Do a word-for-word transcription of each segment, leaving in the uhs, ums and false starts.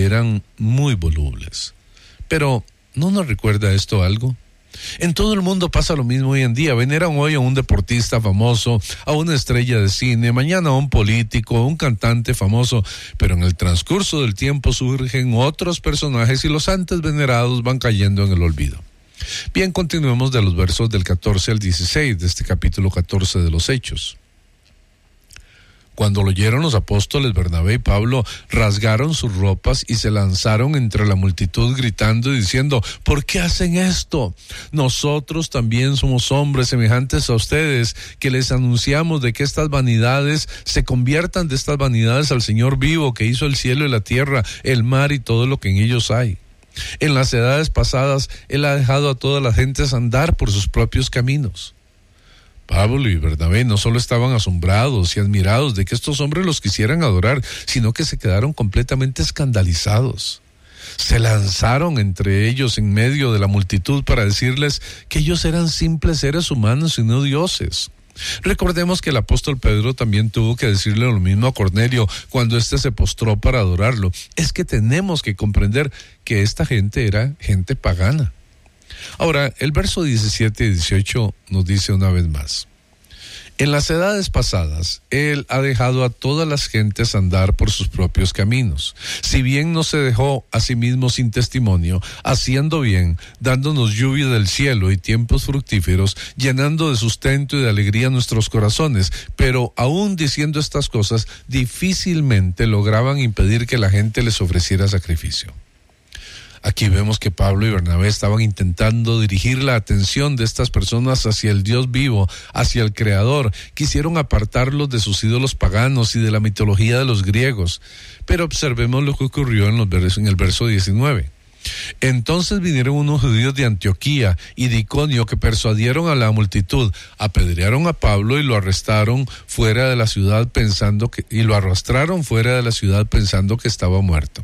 eran muy volubles. Pero, ¿no nos recuerda esto algo? En todo el mundo pasa lo mismo hoy en día. Veneran hoy a un deportista famoso, a una estrella de cine, mañana a un político, a un cantante famoso, pero en el transcurso del tiempo surgen otros personajes y los antes venerados van cayendo en el olvido. Bien, continuemos de los versos del catorce al dieciséis de este capítulo catorce de los Hechos. Cuando lo oyeron los apóstoles Bernabé y Pablo, rasgaron sus ropas y se lanzaron entre la multitud gritando y diciendo: ¿por qué hacen esto? Nosotros también somos hombres semejantes a ustedes, que les anunciamos de que estas vanidades se conviertan de estas vanidades al Señor vivo, que hizo el cielo y la tierra, el mar y todo lo que en ellos hay. En las edades pasadas, Él ha dejado a todas las gentes andar por sus propios caminos. Pablo y Bernabé no solo estaban asombrados y admirados de que estos hombres los quisieran adorar, sino que se quedaron completamente escandalizados. Se lanzaron entre ellos en medio de la multitud para decirles que ellos eran simples seres humanos y no dioses. Recordemos que el apóstol Pedro también tuvo que decirle lo mismo a Cornelio cuando éste se postró para adorarlo. Es que tenemos que comprender que esta gente era gente pagana. Ahora, el verso diecisiete y dieciocho nos dice una vez más: en las edades pasadas, Él ha dejado a todas las gentes andar por sus propios caminos. Si bien no se dejó a sí mismo sin testimonio, haciendo bien, dándonos lluvia del cielo y tiempos fructíferos, llenando de sustento y de alegría nuestros corazones, pero aún diciendo estas cosas, difícilmente lograban impedir que la gente les ofreciera sacrificio. Aquí vemos que Pablo y Bernabé estaban intentando dirigir la atención de estas personas hacia el Dios vivo, hacia el Creador. Quisieron apartarlos de sus ídolos paganos y de la mitología de los griegos. Pero observemos lo que ocurrió en, los versos, en el verso diecinueve. Entonces vinieron unos judíos de Antioquía y de Iconio que persuadieron a la multitud, apedrearon a Pablo y lo arrestaron fuera de la ciudad pensando que, y lo arrastraron fuera de la ciudad pensando que estaba muerto.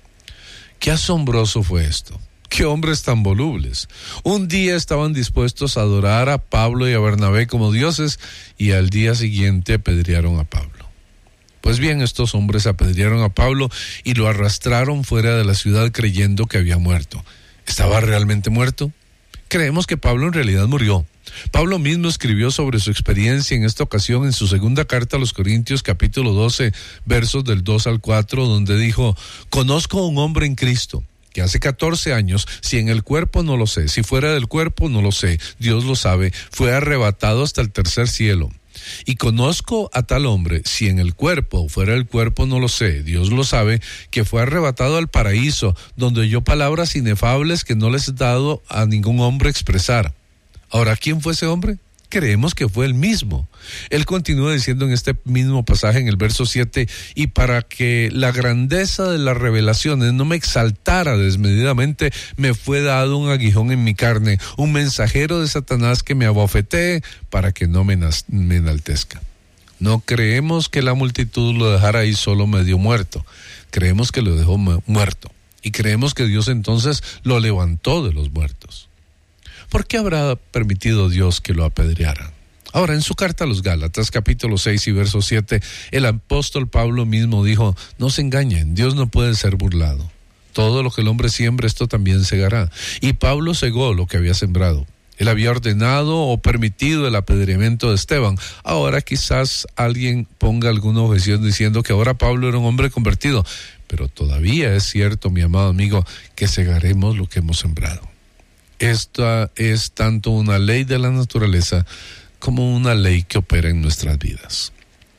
Qué asombroso fue esto. Qué hombres tan volubles. Un día estaban dispuestos a adorar a Pablo y a Bernabé como dioses y al día siguiente apedrearon a Pablo. Pues bien, estos hombres apedrearon a Pablo y lo arrastraron fuera de la ciudad creyendo que había muerto. ¿Estaba realmente muerto? Creemos que Pablo en realidad murió. Pablo mismo escribió sobre su experiencia en esta ocasión en su segunda carta a los Corintios, capítulo doce, versos del dos al cuatro, donde dijo: conozco a un hombre en Cristo, que hace catorce años, si en el cuerpo no lo sé, si fuera del cuerpo no lo sé, Dios lo sabe, fue arrebatado hasta el tercer cielo. Y conozco a tal hombre, si en el cuerpo o fuera del cuerpo no lo sé, Dios lo sabe, que fue arrebatado al paraíso, donde oyó palabras inefables que no les he dado a ningún hombre expresar. Ahora, ¿quién fue ese hombre? Creemos que fue el mismo. Él continúa diciendo en este mismo pasaje, en el verso siete, y para que la grandeza de las revelaciones no me exaltara desmedidamente, me fue dado un aguijón en mi carne, un mensajero de Satanás que me abofetee para que no me, me enaltezca. No creemos que la multitud lo dejara ahí solo medio muerto. Creemos que lo dejó muerto. Y creemos que Dios entonces lo levantó de los muertos. ¿Por qué habrá permitido Dios que lo apedrearan? Ahora, en su carta a los Gálatas, capítulo seis y verso siete, el apóstol Pablo mismo dijo: no se engañen, Dios no puede ser burlado. Todo lo que el hombre siembra, esto también segará. Y Pablo segó lo que había sembrado. Él había ordenado o permitido el apedreamiento de Esteban. Ahora quizás alguien ponga alguna objeción diciendo que ahora Pablo era un hombre convertido. Pero todavía es cierto, mi amado amigo, que segaremos lo que hemos sembrado. Esta es tanto una ley de la naturaleza como una ley que opera en nuestras vidas.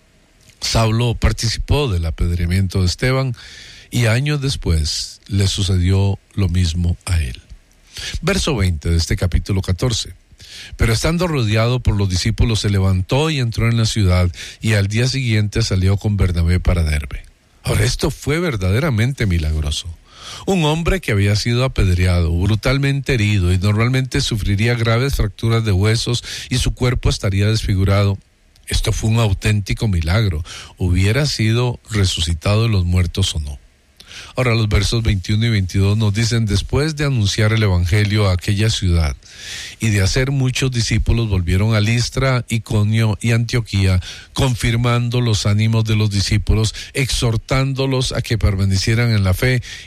Saulo participó del apedreamiento de Esteban y años después le sucedió lo mismo a él. Verso veinte de este capítulo catorce. Pero estando rodeado por los discípulos se levantó y entró en la ciudad y al día siguiente salió con Bernabé para Derbe. Ahora, esto fue verdaderamente milagroso. Un hombre que había sido apedreado, brutalmente herido y normalmente sufriría graves fracturas de huesos y su cuerpo estaría desfigurado. Esto fue un auténtico milagro. Hubiera sido resucitado de los muertos o no. Ahora los versos veintiuno y veintidós nos dicen: después de anunciar el evangelio a aquella ciudad y de hacer muchos discípulos, volvieron a Listra, Iconio y Antioquía, confirmando los ánimos de los discípulos, exhortándolos a que permanecieran en la fe